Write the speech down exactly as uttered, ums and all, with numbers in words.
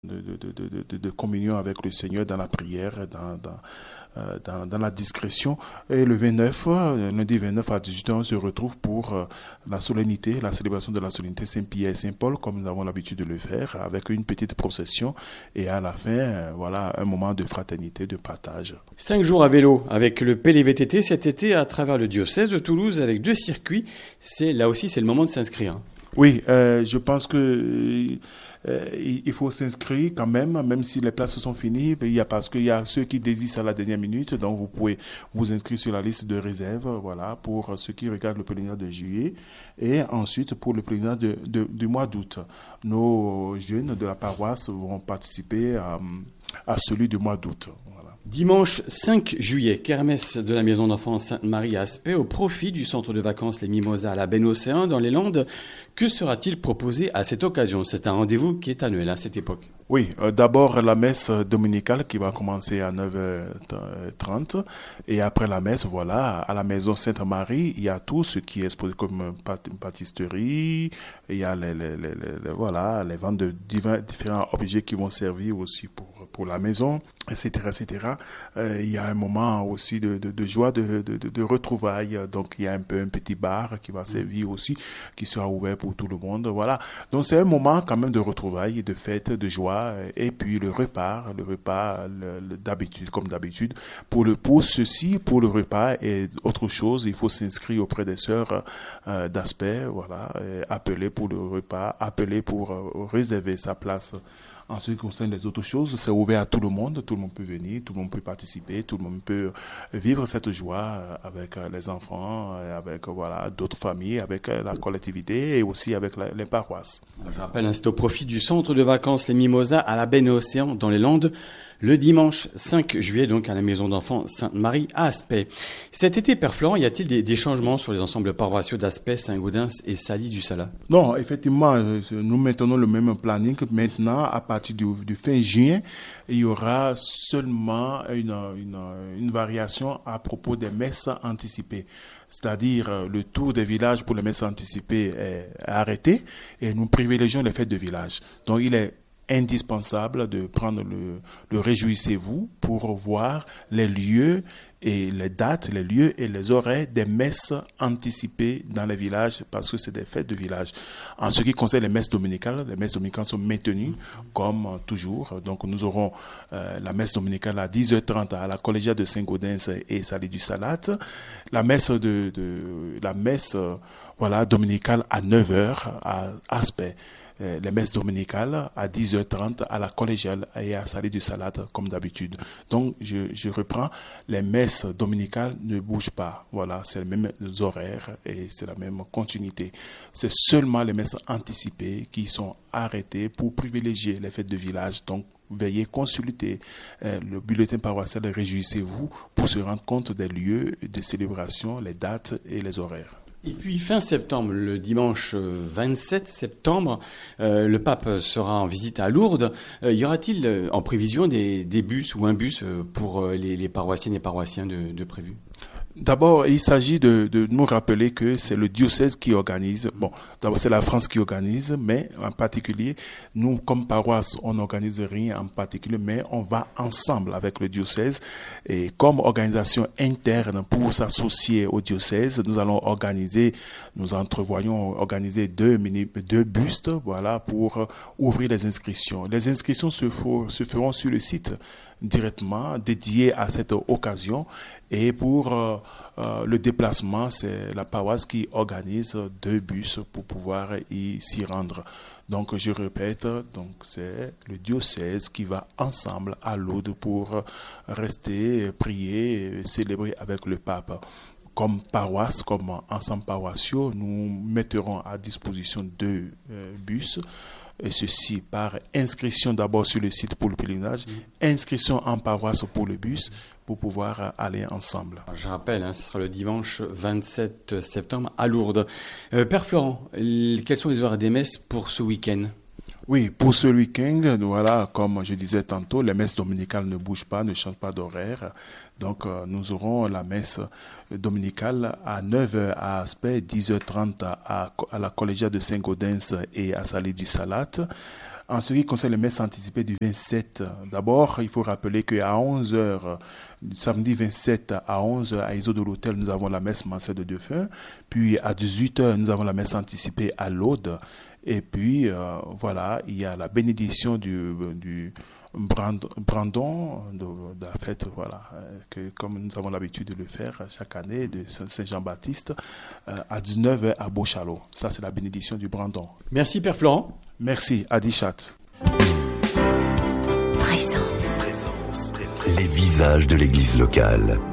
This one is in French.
De, de, de, de, de communion avec le Seigneur dans la prière, dans, dans, euh, dans, dans la discrétion. Et le vingt-neuf, euh, lundi vingt-neuf à dix-huit heures, on se retrouve pour euh, la solennité, la célébration de la solennité Saint-Pierre et Saint-Paul, comme nous avons l'habitude de le faire, avec une petite procession. Et à la fin, euh, voilà, un moment de fraternité, de partage. Cinq jours à vélo avec le P L V T T cet été à travers le diocèse de Toulouse avec deux circuits. C'est, là aussi, c'est le moment de s'inscrire. Oui, euh, je pense que euh, il faut s'inscrire quand même, même si les places sont finies. Il y a parce qu'il y a ceux qui désistent à la dernière minute, donc vous pouvez vous inscrire sur la liste de réserve, voilà, pour ceux qui regardent le pèlerinage de juillet, et ensuite pour le pèlerinage de, de, du mois d'août. Nos jeunes de la paroisse vont participer à, à celui du mois d'août. Dimanche cinq juillet, kermesse de la Maison d'Enfants Sainte-Marie à Aspet au profit du centre de vacances Les Mimosas à la Baie Océan dans les Landes. Que sera-t-il proposé à cette occasion? C'est un rendez-vous qui est annuel à cette époque. Oui, euh, d'abord la messe dominicale qui va commencer à neuf heures trente et après la messe, voilà, à la Maison Sainte-Marie, il y a tout ce qui est exposé comme pâtisserie, il y a les, les, les, les, voilà, les ventes de divers, différents objets qui vont servir aussi pour, pour la maison, et cetera, et cetera. Euh, il y a un moment aussi de, de, de joie, de, de, de retrouvailles, donc il y a un peu un petit bar qui va servir aussi, qui sera ouvert pour tout le monde, voilà. Donc c'est un moment quand même de retrouvailles, de fête, de joie. Et puis le repas, le repas le, le, d'habitude, comme d'habitude. Pour le pour ceci, pour le repas et autre chose, il faut s'inscrire auprès des sœurs euh, d'Aspet, voilà, appeler pour le repas, appeler pour euh, réserver sa place. En ce qui concerne les autres choses, c'est ouvert à tout le monde, tout le monde peut venir, tout le monde peut participer, tout le monde peut vivre cette joie avec les enfants, avec voilà d'autres familles, avec la collectivité et aussi avec la, les paroisses. Je rappelle, c'est au profit du centre de vacances Les Mimosas à la Baie Océan dans les Landes, le dimanche cinq juillet, donc à la Maison d'Enfants Sainte-Marie à Aspet. Cet été, Père Florent, y a-t-il des, des changements sur les ensembles paroissiaux d'Aspet, Saint-Gaudens et Sali-du-Salat? Non, effectivement, nous maintenons le même planning. Maintenant, à partir du, du fin juin, il y aura seulement une, une, une variation à propos des messes anticipées. C'est-à-dire le tour des villages pour les messes anticipées est arrêté et nous privilégions les fêtes de village. Donc il est indispensable de prendre le, le Réjouissez-vous pour voir les lieux et les dates, les lieux et les horaires des messes anticipées dans les villages parce que c'est des fêtes de village. En ce qui concerne les messes dominicales, les messes dominicales sont maintenues comme toujours. Donc nous aurons euh, la messe dominicale à dix heures trente à la collégiale de Saint-Gaudens et Sali-du-Salat. La messe de, de la messe euh, voilà dominicale à neuf heures à Aspet. Les messes dominicales à dix heures trente à la collégiale et à Sali-du-Salat comme d'habitude. Donc je, je reprends, les messes dominicales ne bougent pas. Voilà, c'est les mêmes horaires et c'est la même continuité. C'est seulement les messes anticipées qui sont arrêtées pour privilégier les fêtes de village. Donc veuillez consulter euh, le bulletin paroissial Réjouissez-vous pour se rendre compte des lieux de célébration, les dates et les horaires. Et puis fin septembre, le dimanche vingt-sept septembre, euh, le pape sera en visite à Lourdes. Euh, y aura-t-il euh, en prévision des, des bus ou un bus pour euh, les, les paroissiennes et paroissiens de, de prévu? D'abord, il s'agit de, de nous rappeler que c'est le diocèse qui organise. Bon, d'abord, c'est la France qui organise, mais en particulier, nous, comme paroisse, on n'organise rien en particulier, mais on va ensemble avec le diocèse. Et comme organisation interne pour s'associer au diocèse, nous allons organiser, nous entrevoyons organiser deux, mini, deux bustes, voilà, pour ouvrir les inscriptions. Les inscriptions se, for, se feront sur le site directement dédié à cette occasion. Et pour euh, euh, le déplacement, c'est la paroisse qui organise deux bus pour pouvoir y s'y rendre. Donc, je répète, donc c'est le diocèse qui va ensemble à Lourdes pour rester, prier, célébrer avec le pape. Comme paroisse, comme ensemble paroissiaux, nous mettrons à disposition deux euh, bus. Et ceci par inscription d'abord sur le site pour le pèlerinage, inscription en paroisse pour le bus, pour pouvoir aller ensemble. Je rappelle, hein, ce sera le dimanche vingt-sept septembre à Lourdes. Euh, Père Florent, quels sont les horaires des messes pour ce week-end ? Oui, pour ce week-end, voilà, comme je disais tantôt, les messes dominicales ne bougent pas, ne changent pas d'horaire. Donc, euh, nous aurons la messe dominicale à neuf heures à Aspet, dix heures trente à, à la collégiale de Saint-Gaudens et à Sali-du-Salat. En ce qui concerne les messes anticipées du vingt-sept, d'abord, il faut rappeler qu'à onze heures, samedi vingt-sept à onze heures, à Iso de l'Hôtel, nous avons la messe mensuelle de défunts. Puis à dix-huit heures, nous avons la messe anticipée à l'Aude. Et puis, euh, voilà, il y a la bénédiction du, du Brandon, Brandon de, de la fête, voilà, que, comme nous avons l'habitude de le faire chaque année, de Saint-Jean-Baptiste, euh, à dix-neuf heures à Beauchalot. Ça, c'est la bénédiction du Brandon. Merci, Père Florent. Merci, Adichat. Présence. Les visages de l'église locale.